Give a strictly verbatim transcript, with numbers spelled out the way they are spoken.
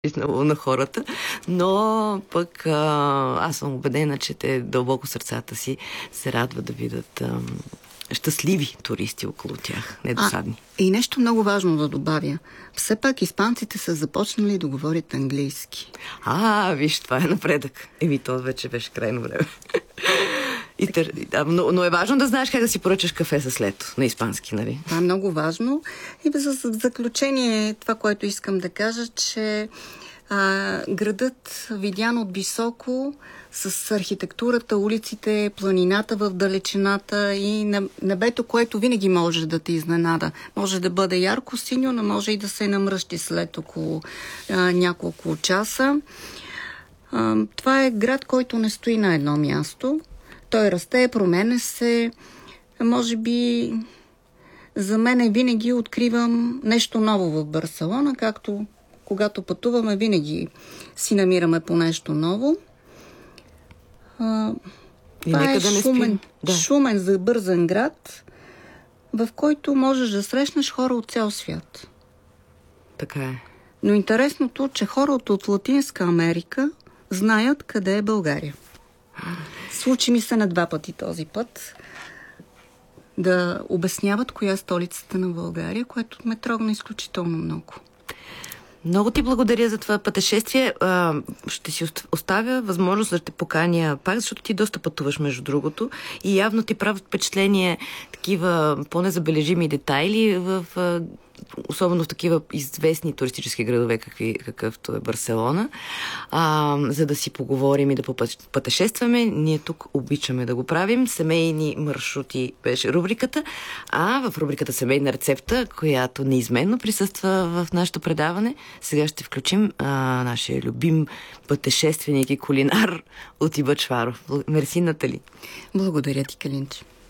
на, на хората, но пък а, аз съм убедена, че те дълбоко сърцата си се радват да видят а, щастливи туристи около тях, недосадни. А, и нещо много важно да добавя. Все пак испанците са започнали да говорят английски. А, виж, това е напредък. Еми, то вече беше крайно време. И тър... да, но, но е важно да знаеш как да си поръчаш кафе с лето на испански, нали? Това е много важно. И за заключение, това, което искам да кажа, че а, градът, видян от високо, с архитектурата, улиците, планината в далечината и небето, което винаги може да те изненада. Може да бъде ярко синьо, но може и да се намръщи след около а, няколко часа. А, това е град, който не стои на едно място. Той расте, променя се. Може би за мен винаги откривам нещо ново в Барселона, както когато пътуваме, винаги си намираме по нещо ново. А, това е да шумен, да. шумен, забързан град, в който можеш да срещнеш хора от цял свят. Така е. Но интересното, че хората от Латинска Америка знаят къде е България. Случи ми се на два пъти този път да обясняват коя е столицата на България, което ме трогна изключително много. Много ти благодаря за това пътешествие. Ще си оставя възможност да те поканя пак, защото ти доста пътуваш, между другото, и явно ти правят впечатление такива по-незабележими детайли в особено в такива известни туристически градове, какви, какъвто е Барселона, а, за да си поговорим и да пътешестваме. Ние тук обичаме да го правим. Семейни маршрути беше рубриката, а в рубриката Семейна рецепта, която неизменно присъства в нашето предаване, сега ще включим а, нашия любим пътешественик и кулинар Оти Бъчваров. Мерси, Натали. Благодаря ти, Калинче.